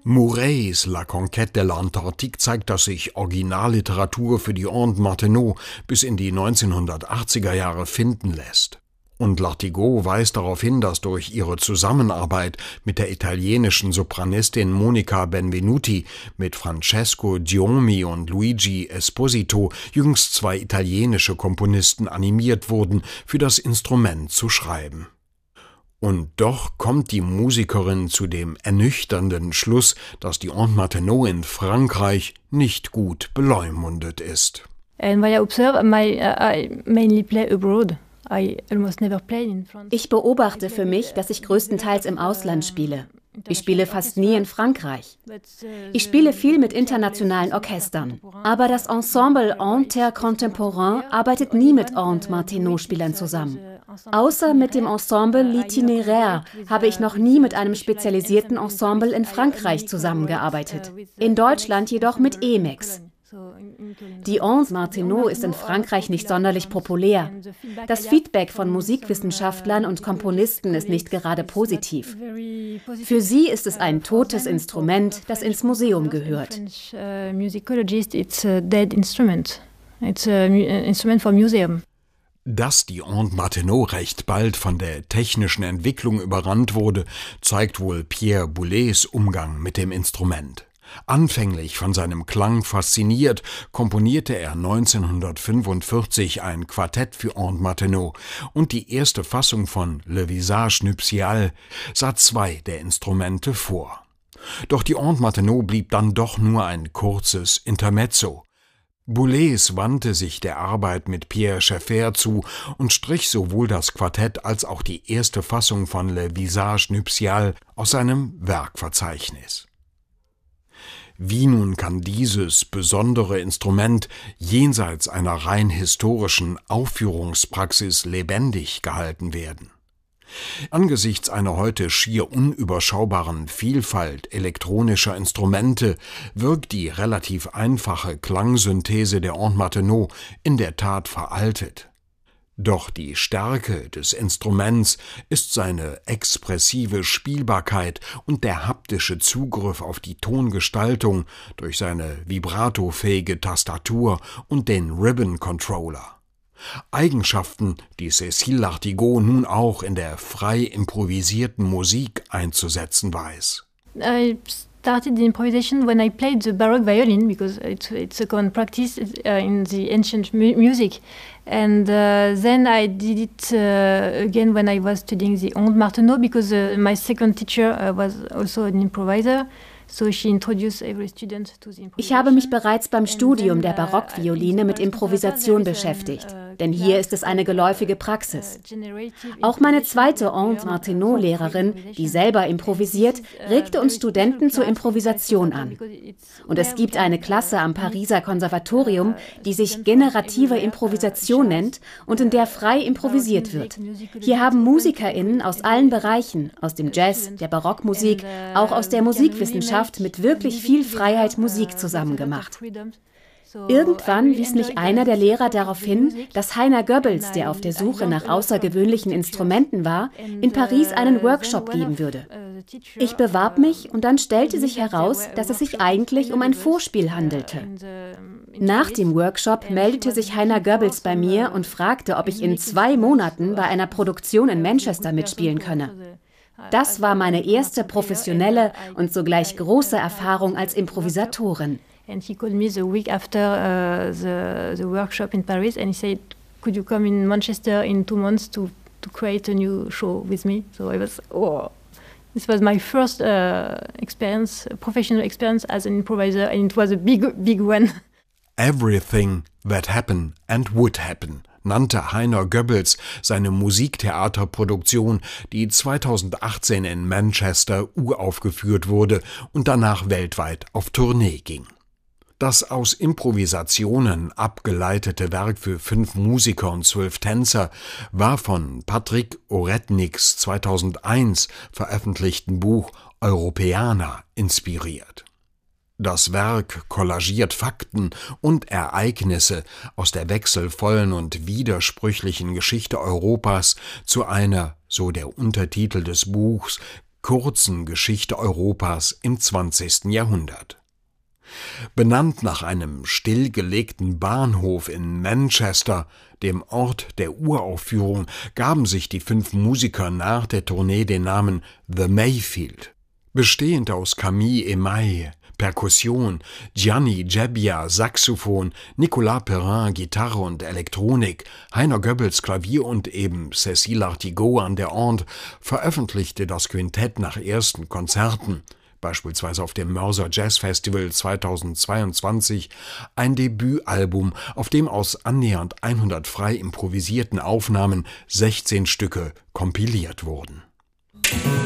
Moureys La Conquête de l'Antarctique zeigt, dass sich Originalliteratur für die Ondes Martenot bis in die 1980er Jahre finden lässt. Und Lartigot weist darauf hin, dass durch ihre Zusammenarbeit mit der italienischen Sopranistin Monica Benvenuti, mit Francesco Giomi und Luigi Esposito jüngst 2 italienische Komponisten animiert wurden, für das Instrument zu schreiben. Und doch kommt die Musikerin zu dem ernüchternden Schluss, dass die Ondes Martenot in Frankreich nicht gut beleumundet ist. And what I observe, I mainly play abroad. I almost never played in France. Ich beobachte für mich, dass ich größtenteils im Ausland spiele. Ich spiele fast nie in Frankreich. Ich spiele viel mit internationalen Orchestern. Aber das Ensemble Intercontemporain arbeitet nie mit Ondes Martenot-Spielern zusammen. Außer mit dem Ensemble L'Itinéraire habe ich noch nie mit einem spezialisierten Ensemble in Frankreich zusammengearbeitet. In Deutschland jedoch mit EMEX. Die Ondes Martenot ist in Frankreich nicht sonderlich populär. Das Feedback von Musikwissenschaftlern und Komponisten ist nicht gerade positiv. Für sie ist es ein totes Instrument, das ins Museum gehört. Dass die Ondes Martenot recht bald von der technischen Entwicklung überrannt wurde, zeigt wohl Pierre Boulez Umgang mit dem Instrument. Anfänglich von seinem Klang fasziniert, komponierte er 1945 ein Quartett für Ondes Martenot und die erste Fassung von Le Visage Nuptial sah 2 der Instrumente vor. Doch die Ondes Martenot blieb dann doch nur ein kurzes Intermezzo. Boulez wandte sich der Arbeit mit Pierre Schaeffer zu und strich sowohl das Quartett als auch die erste Fassung von Le Visage Nuptial aus seinem Werkverzeichnis. Wie nun kann dieses besondere Instrument jenseits einer rein historischen Aufführungspraxis lebendig gehalten werden? Angesichts einer heute schier unüberschaubaren Vielfalt elektronischer Instrumente wirkt die relativ einfache Klangsynthese der Ondes Martenot in der Tat veraltet. Doch die Stärke des Instruments ist seine expressive Spielbarkeit und der haptische Zugriff auf die Tongestaltung durch seine vibratofähige Tastatur und den Ribbon Controller. Eigenschaften, die Cécile Lartigot nun auch in der frei improvisierten Musik einzusetzen weiß. I started the improvisation when I played the Baroque violin because it's a common practice in the ancient music. And then I did it again when I was studying the Ondes Martenot because my second teacher was also an improviser. So she introduced every student to the improvisation. Ich habe mich bereits beim Studium der Barockvioline mit Improvisation beschäftigt, denn hier ist es eine geläufige Praxis. Auch meine zweite Ondes Martenot-Lehrerin, die selber improvisiert, regte uns Studenten zur Improvisation an. Und es gibt eine Klasse am Pariser Konservatorium, die sich generative Improvisation nennt und in der frei improvisiert wird. Hier haben MusikerInnen aus allen Bereichen, aus dem Jazz, der Barockmusik, auch aus der Musikwissenschaft, mit wirklich viel Freiheit Musik zusammen gemacht. Irgendwann wies mich einer der Lehrer darauf hin, dass Heiner Goebbels, der auf der Suche nach außergewöhnlichen Instrumenten war, in Paris einen Workshop geben würde. Ich bewarb mich und dann stellte sich heraus, dass es sich eigentlich um ein Vorspiel handelte. Nach dem Workshop meldete sich Heiner Goebbels bei mir und fragte, ob ich in 2 Monaten bei einer Produktion in Manchester mitspielen könne. Das war meine erste professionelle und sogleich große Erfahrung als Improvisatorin. And he called me the week after the workshop in Paris and he said, could you come in Manchester in 2 months to create a new show with me? So I was, this was my first experience, professional experience as an improviser, and it was a big one. Everything that happened and would happen nannte Heiner Goebbels seine Musiktheaterproduktion, die 2018 in Manchester uraufgeführt wurde und danach weltweit auf Tournee ging. Das aus Improvisationen abgeleitete Werk für 5 Musiker und 12 Tänzer war von Patrick Oretniks 2001 veröffentlichten Buch Europeana inspiriert. Das Werk kollagiert Fakten und Ereignisse aus der wechselvollen und widersprüchlichen Geschichte Europas zu einer, so der Untertitel des Buchs, kurzen Geschichte Europas im 20. Jahrhundert. Benannt nach einem stillgelegten Bahnhof in Manchester, dem Ort der Uraufführung, gaben sich die 5 Musiker nach der Tournee den Namen The Mayfield. Bestehend aus Camille Emaille, Perkussion, Gianni Gebbia, Saxophon, Nicolas Perrin, Gitarre und Elektronik, Heiner Goebbels, Klavier und eben Cécile Artigaud an der Ornt, veröffentlichte das Quintett nach ersten Konzerten, beispielsweise auf dem Mörser Jazz Festival 2022, ein Debütalbum, auf dem aus annähernd 100 frei improvisierten Aufnahmen 16 Stücke kompiliert wurden.